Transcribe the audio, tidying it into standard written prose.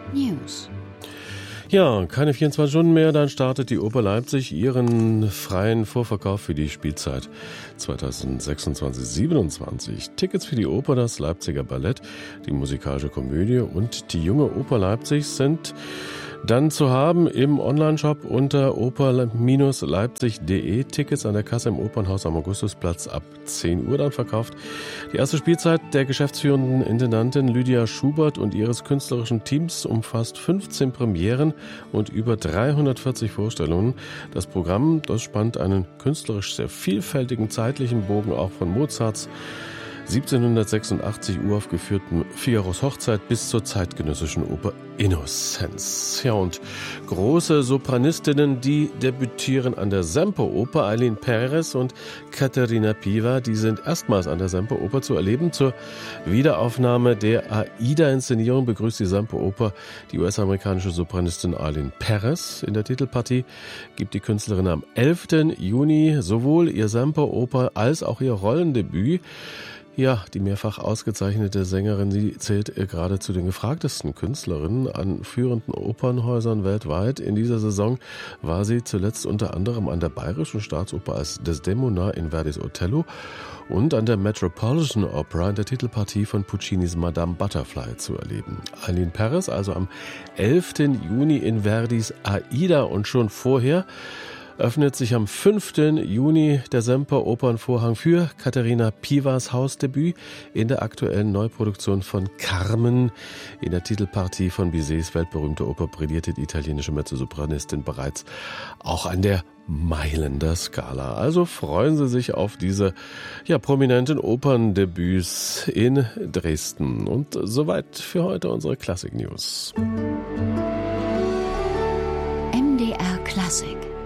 News. Ja, keine 24 Stunden mehr, dann startet die Oper Leipzig ihren freien Vorverkauf für die Spielzeit 2026/27. Tickets für die Oper, das Leipziger Ballett, die musikalische Komödie und die junge Oper Leipzig sind dann zu haben im Onlineshop unter oper-leipzig.de. Tickets an der Kasse im Opernhaus am Augustusplatz ab 10 Uhr dann verkauft. Die erste Spielzeit der geschäftsführenden Intendantin Lydia Schubert und ihres künstlerischen Teams umfasst 15 Premieren und über 340 Vorstellungen. Das Programm, das spannt einen künstlerisch sehr vielfältigen zeitlichen Bogen auch von Mozarts 1786 uraufgeführten Figaros Hochzeit bis zur zeitgenössischen Oper Innocenz. Ja, und große Sopranistinnen, die debütieren an der Semperoper, Aylin Perez und Katerina Piva, die sind erstmals an der Semperoper zu erleben. Zur Wiederaufnahme der Aida-Inszenierung begrüßt die Semperoper die US-amerikanische Sopranistin Aylin Perez. In der Titelpartie gibt die Künstlerin am 11. Juni sowohl ihr Semperoper als auch ihr Rollendebüt. Ja, die mehrfach ausgezeichnete Sängerin, sie zählt gerade zu den gefragtesten Künstlerinnen an führenden Opernhäusern weltweit. In dieser Saison war sie zuletzt unter anderem an der Bayerischen Staatsoper als Desdemona in Verdis Othello und an der Metropolitan Opera in der Titelpartie von Puccinis Madame Butterfly zu erleben. Aylin Perez also am 11. Juni in Verdis Aida und schon vorher öffnet sich am 5. Juni der Semperopernvorhang für Katerina Pivas Hausdebüt in der aktuellen Neuproduktion von Carmen. In der Titelpartie von Bizets weltberühmte Oper brillierte die italienische Mezzosopranistin bereits auch an der Mailänder Scala. Also freuen Sie sich auf diese prominenten Operndebüts in Dresden. Und soweit für heute unsere Klassik News. MDR Klassik.